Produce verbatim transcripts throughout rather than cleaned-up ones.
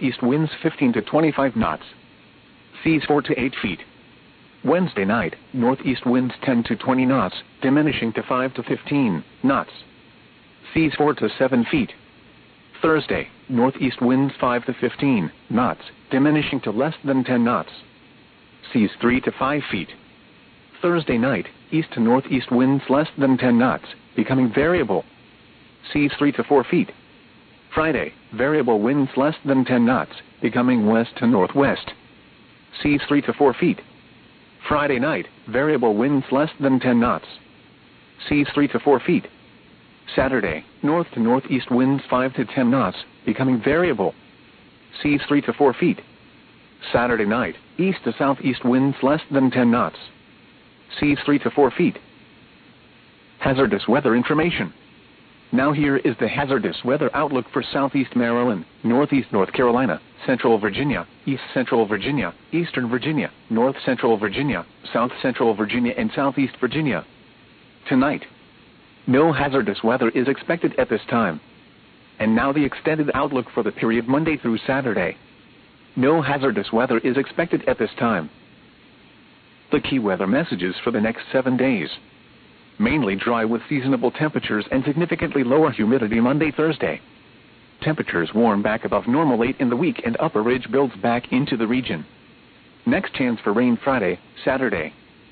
northeast winds fifteen to twenty-five knots. Seas four to eight feet. Wednesday night, northeast winds ten to twenty knots, diminishing to five to fifteen knots. Seas four to seven feet. Thursday, northeast winds five to fifteen knots, diminishing to less than ten knots. Seas three to five feet. Thursday night, east to northeast winds less than ten knots, becoming variable. Seas three to four feet. Friday, variable winds less than ten knots, becoming west to northwest. Seas three to four feet. Friday night, variable winds less than ten knots. Seas three to four feet. Saturday, north to northeast winds five to ten knots, becoming variable. Seas three to four feet. Saturday night, east to southeast winds less than ten knots. Seas three to four feet. Hazardous weather information. Now here is the hazardous weather outlook for southeast Maryland, northeast North Carolina, central Virginia, east central Virginia, eastern Virginia, north central Virginia, south central Virginia and southeast Virginia. Tonight, no hazardous weather is expected at this time. And now the extended outlook for the period Monday through Saturday. No hazardous weather is expected at this time. The key weather messages for the next seven days. Mainly dry with seasonable temperatures and significantly lower humidity Monday, Thursday. Temperatures warm back above normal late in the week and upper ridge builds back into the region. Next chance for rain Friday, Saturday.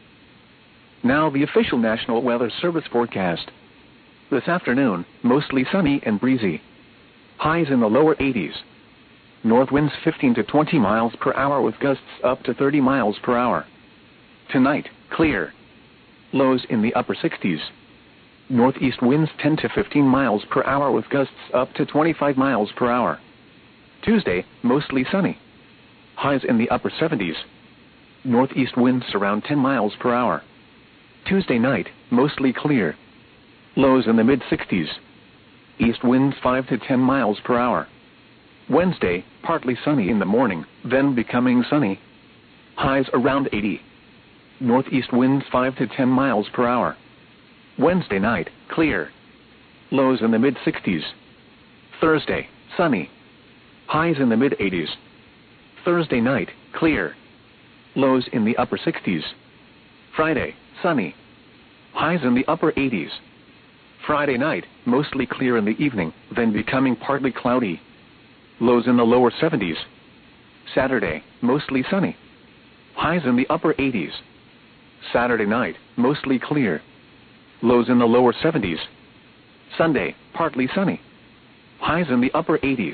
Now the official National Weather Service forecast. This afternoon, mostly sunny and breezy. Highs in the lower eighties. North winds fifteen to twenty miles per hour with gusts up to thirty miles per hour. Tonight, clear. Lows in the upper sixties. Northeast winds ten to fifteen miles per hour with gusts up to twenty-five miles per hour. Tuesday, mostly sunny. Highs in the upper seventies. Northeast winds around ten miles per hour. Tuesday night, mostly clear. Lows in the mid-sixties. East winds five to ten miles per hour. Wednesday, partly sunny in the morning, then becoming sunny. Highs around eighty. Northeast winds five to ten miles per hour. Wednesday night, clear. Lows in the mid-sixties. Thursday, sunny. Highs in the mid-eighties. Thursday night, clear. Lows in the upper sixties. Friday, sunny. Highs in the upper eighties. Friday night, mostly clear in the evening, then becoming partly cloudy. Lows in the lower seventies. Saturday, mostly sunny. Highs in the upper eighties. Saturday night, mostly clear. Lows in the lower seventies. Sunday, partly sunny. Highs in the upper eighties.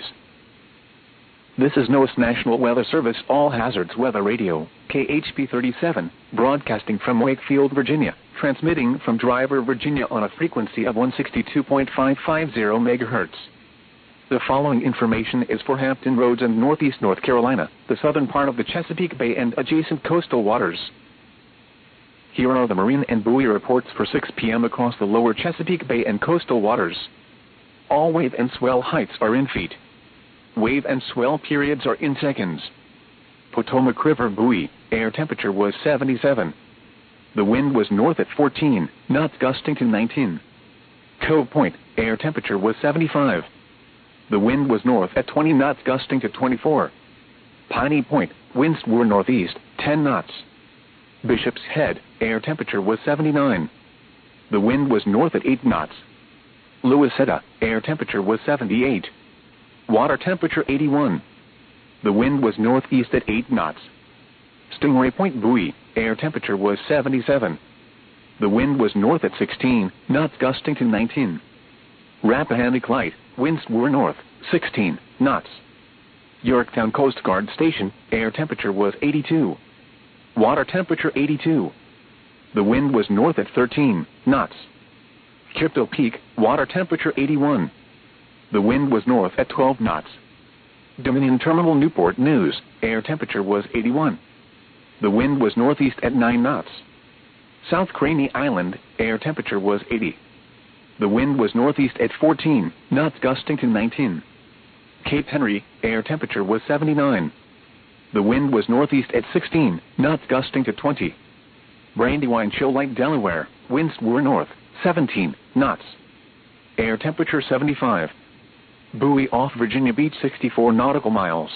This is NOAA's National Weather Service All Hazards Weather Radio, K H P thirty-seven, broadcasting from Wakefield, Virginia, transmitting from Driver, Virginia on a frequency of one sixty-two point five five zero megahertz. The following information is for Hampton Roads and northeast North Carolina, the southern part of the Chesapeake Bay and adjacent coastal waters. Here are the marine and buoy reports for six p m across the lower Chesapeake Bay and coastal waters. All wave and swell heights are in feet. Wave and swell periods are in seconds. Potomac River buoy, air temperature was seventy-seven. The wind was north at fourteen, knots gusting to nineteen. Cove Point, air temperature was seventy-five. The wind was north at twenty knots gusting to twenty-four. Piney Point, winds were northeast, ten knots. Bishop's Head, air temperature was seventy-nine. The wind was north at eight knots. Louisetta, air temperature was seventy-eight. Water temperature eighty-one. The wind was northeast at eight knots. Stingray Point buoy, air temperature was seventy-seven. The wind was north at sixteen, knots gusting to nineteen. Rappahannock Light, winds were north, sixteen knots. Yorktown Coast Guard Station, air temperature was eighty-two. Water temperature eighty-two. The wind was north at thirteen knots. Crypto Peak, water temperature eighty-one. The wind was north at twelve knots. Dominion Terminal Newport News, air temperature was eighty-one. The wind was northeast at nine knots. South Craney Island, air temperature was eighty. The wind was northeast at fourteen, knots gusting to nineteen. Cape Henry, air temperature was seventy-nine. The wind was northeast at sixteen, knots gusting to twenty. Brandywine Shoal Lake, Delaware, winds were north, seventeen knots. Air temperature seventy-five. Buoy off Virginia Beach, sixty-four nautical miles.